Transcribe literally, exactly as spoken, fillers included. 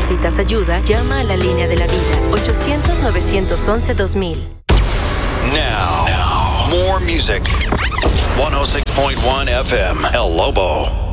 necesitas ayuda, llama a la línea de la vida, ochocientos, novecientos once, dos mil. Now, now, more music. one oh six point one F M, El Lobo.